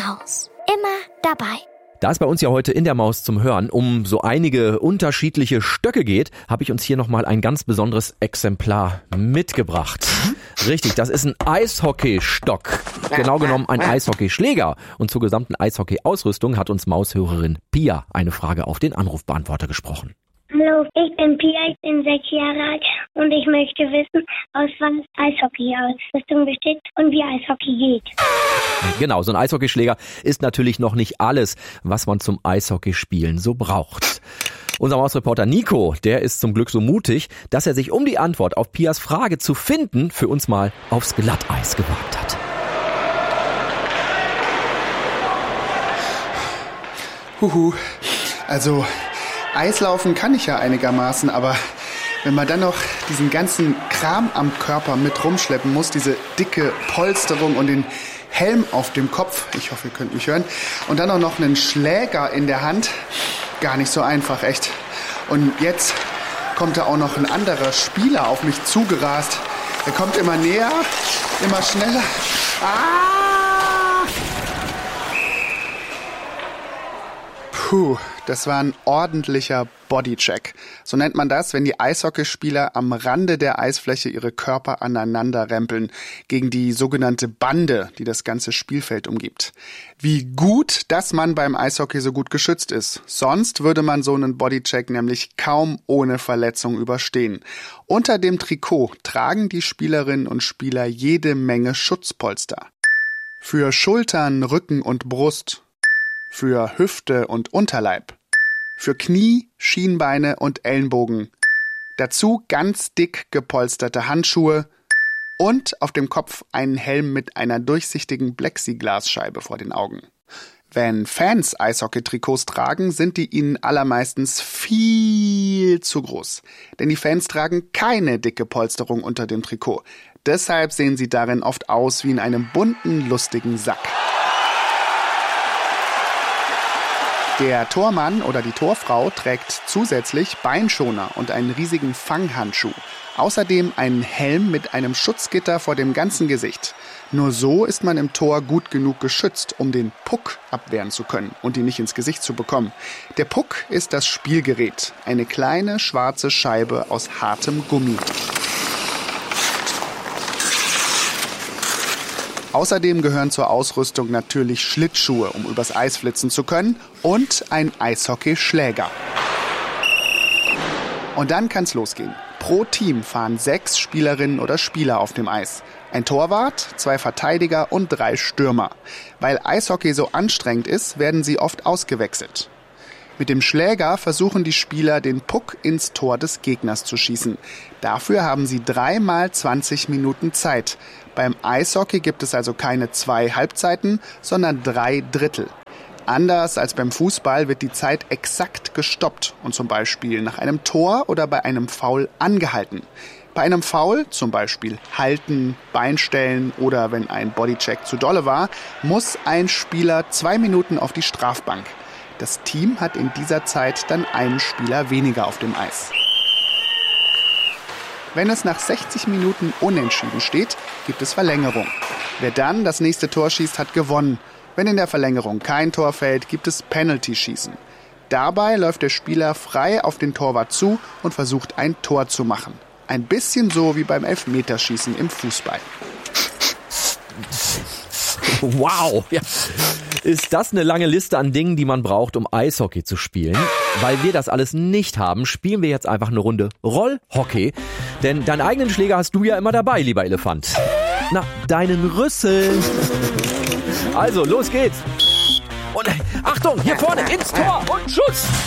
Maus. Immer dabei. Da es bei uns ja heute in der Maus zum Hören um so einige unterschiedliche Stöcke geht, habe ich uns hier nochmal ein ganz besonderes Exemplar mitgebracht. Richtig, das ist ein Eishockeystock. Genau genommen ein Eishockeyschläger. Und zur gesamten Eishockey-Ausrüstung hat uns Maushörerin Pia eine Frage auf den Anrufbeantworter gesprochen. Hallo, ich bin Pia, ich bin 6 Jahre alt und ich möchte wissen, aus was Eishockey-Ausrüstung besteht und wie Eishockey geht. Genau, so ein Eishockeyschläger ist natürlich noch nicht alles, was man zum Eishockeyspielen so braucht. Unser Mausreporter Nico, der ist zum Glück so mutig, dass er sich, um die Antwort auf Pias Frage zu finden, für uns mal aufs Glatteis gewagt hat. Also Eislaufen kann ich ja einigermaßen, aber wenn man dann noch diesen ganzen Kram am Körper mit rumschleppen muss, diese dicke Polsterung und den Helm auf dem Kopf, ich hoffe, ihr könnt mich hören, und dann auch noch einen Schläger in der Hand, gar nicht so einfach, echt. Und jetzt kommt da auch noch ein anderer Spieler auf mich zugerast. Er kommt immer näher, immer schneller. Das war ein ordentlicher Bodycheck. So nennt man das, wenn die Eishockeyspieler am Rande der Eisfläche ihre Körper aneinander rempeln, gegen die sogenannte Bande, die das ganze Spielfeld umgibt. Wie gut, dass man beim Eishockey so gut geschützt ist. Sonst würde man so einen Bodycheck nämlich kaum ohne Verletzung überstehen. Unter dem Trikot tragen die Spielerinnen und Spieler jede Menge Schutzpolster. Für Schultern, Rücken und Brust. Für Hüfte und Unterleib. Für Knie, Schienbeine und Ellenbogen. Dazu ganz dick gepolsterte Handschuhe und auf dem Kopf einen Helm mit einer durchsichtigen Plexiglasscheibe vor den Augen. Wenn Fans Eishockey-Trikots tragen, sind die ihnen allermeistens viel zu groß. Denn die Fans tragen keine dicke Polsterung unter dem Trikot. Deshalb sehen sie darin oft aus wie in einem bunten, lustigen Sack. Der Tormann oder die Torfrau trägt zusätzlich Beinschoner und einen riesigen Fanghandschuh. Außerdem einen Helm mit einem Schutzgitter vor dem ganzen Gesicht. Nur so ist man im Tor gut genug geschützt, um den Puck abwehren zu können und ihn nicht ins Gesicht zu bekommen. Der Puck ist das Spielgerät, eine kleine schwarze Scheibe aus hartem Gummi. Außerdem gehören zur Ausrüstung natürlich Schlittschuhe, um übers Eis flitzen zu können, und ein Eishockeyschläger. Und dann kann's losgehen. Pro Team fahren 6 Spielerinnen oder Spieler auf dem Eis. Ein Torwart, 2 Verteidiger und 3 Stürmer. Weil Eishockey so anstrengend ist, werden sie oft ausgewechselt. Mit dem Schläger versuchen die Spieler, den Puck ins Tor des Gegners zu schießen. Dafür haben sie 3 mal 20 Minuten Zeit. Beim Eishockey gibt es also keine 2 Halbzeiten, sondern 3 Drittel. Anders als beim Fußball wird die Zeit exakt gestoppt und zum Beispiel nach einem Tor oder bei einem Foul angehalten. Bei einem Foul, zum Beispiel halten, Beinstellen oder wenn ein Bodycheck zu dolle war, muss ein Spieler 2 Minuten auf die Strafbank. Das Team hat in dieser Zeit dann einen Spieler weniger auf dem Eis. Wenn es nach 60 Minuten unentschieden steht, gibt es Verlängerung. Wer dann das nächste Tor schießt, hat gewonnen. Wenn in der Verlängerung kein Tor fällt, gibt es Penalty-Schießen. Dabei läuft der Spieler frei auf den Torwart zu und versucht, ein Tor zu machen. Ein bisschen so wie beim Elfmeterschießen im Fußball. Wow! Ja. Ist das eine lange Liste an Dingen, die man braucht, um Eishockey zu spielen? Weil wir das alles nicht haben, spielen wir jetzt einfach eine Runde Rollhockey. Denn deinen eigenen Schläger hast du ja immer dabei, lieber Elefant. Na, deinen Rüssel. Also, los geht's. Und Achtung, hier vorne ins Tor und Schuss!